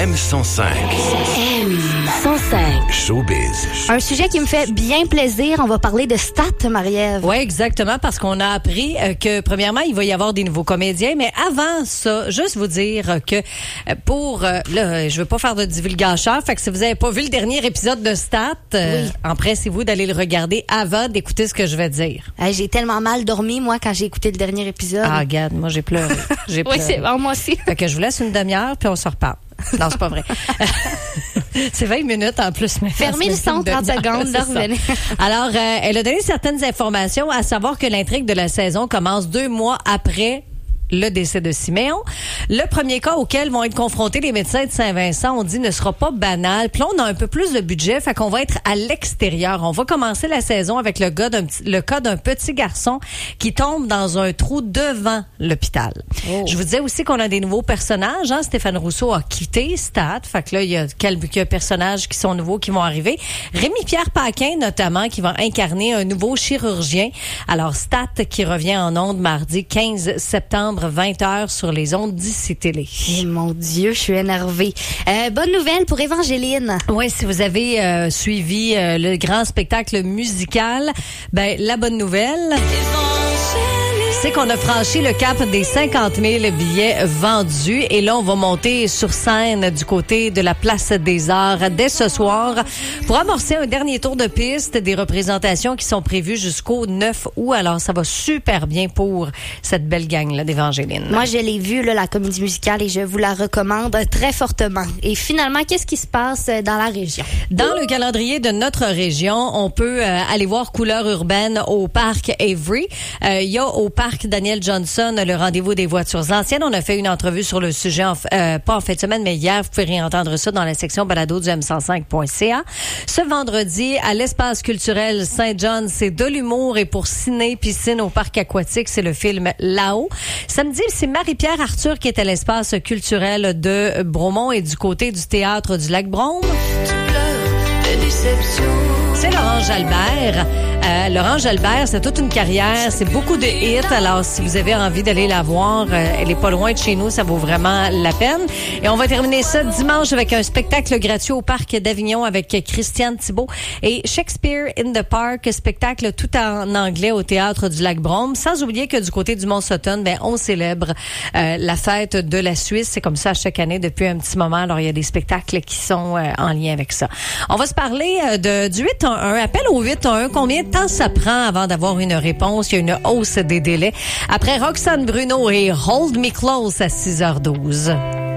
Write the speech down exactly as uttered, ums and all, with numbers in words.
M cent cinq. M cent cinq. Showbiz. Un sujet qui me fait bien plaisir. On va parler de stats, Marie-Ève. Oui, exactement, parce qu'on a appris euh, que, premièrement, il va y avoir des nouveaux comédiens. Mais avant ça, juste vous dire que euh, pour... Euh, là, je veux pas faire de divulgacheur. Fait que si vous avez pas vu le dernier épisode de Stats, euh, oui. empressez-vous d'aller le regarder avant d'écouter ce que je vais dire. Hey, j'ai tellement mal dormi, moi, quand j'ai écouté le dernier épisode. Ah, regarde, moi, j'ai pleuré. J'ai pleuré. Oui, c'est bon, moi aussi. Fait que je vous laisse une demi-heure, puis on se reparle. Non, c'est pas vrai. C'est vingt minutes en plus. Mais fermez le son, trente secondes, là, revenez. Alors, euh, elle a donné certaines informations, à savoir que l'intrigue de la saison commence deux mois après le décès de Siméon. Le premier cas auquel vont être confrontés les médecins de Saint-Vincent, on dit, ne sera pas banal. Puis là, on a un peu plus de budget, fait qu'on va être à l'extérieur. On va commencer la saison avec le, gars d'un petit, le cas d'un petit garçon qui tombe dans un trou devant l'hôpital. Oh. Je vous disais aussi qu'on a des nouveaux personnages. Hein? Stéphane Rousseau a quitté Stat. Fait que là, il y a quelques personnages qui sont nouveaux qui vont arriver. Rémi-Pierre Paquin, notamment, qui va incarner un nouveau chirurgien. Alors, Stat qui revient en ondes mardi quinze septembre, vingt heures sur les ondes d'Ici Télé. Eh, mon Dieu, je suis énervée. Euh, bonne nouvelle pour Évangéline. Oui, si vous avez euh, suivi euh, le grand spectacle musical, ben la bonne nouvelle, c'est qu'on a franchi le cap des cinquante mille billets vendus. Et là, on va monter sur scène du côté de la Place des Arts dès ce soir pour amorcer un dernier tour de piste, des représentations qui sont prévues jusqu'au neuf août. Alors, ça va super bien pour cette belle gang-là d'Évangéline. Moi, je l'ai vue, là, la comédie musicale, et je vous la recommande très fortement. Et finalement, qu'est-ce qui se passe dans la région? Dans le calendrier de notre région, on peut euh, aller voir Couleur urbaine au parc Avery. Euh, Il y a au parc Daniel Johnson le rendez-vous des voitures anciennes. On a fait une entrevue sur le sujet, en, euh, pas en fin de semaine, mais hier. Vous pouvez réentendre ça dans la section balado du M cent cinq point C A. Ce vendredi, à l'espace culturel Saint-John, c'est de l'humour, et pour ciné, piscine au parc aquatique, c'est le film Là-haut. Samedi, c'est Marie-Pierre Arthur qui est à l'espace culturel de Bromont, et du côté du théâtre du Lac-Brome, c'est Laurent Jalbert. Euh, Laurent Jalbert, c'est toute une carrière, c'est beaucoup de hits. Alors, si vous avez envie d'aller la voir, euh, elle est pas loin de chez nous, ça vaut vraiment la peine. Et on va terminer ça dimanche avec un spectacle gratuit au parc d'Avignon avec Christiane Thibault et Shakespeare in the Park, spectacle tout en anglais au théâtre du Lac-Brome. Sans oublier que du côté du Mont-Sutton, ben on célèbre euh, la fête de la Suisse. C'est comme ça chaque année depuis un petit moment. Alors, il y a des spectacles qui sont euh, en lien avec ça. On va se parler euh, de du huit un un. Appel au huit un un. Combien de temps ça prend avant d'avoir une réponse? Il y a une hausse des délais. Après Roxane Bruno et Hold Me Close à six heures douze.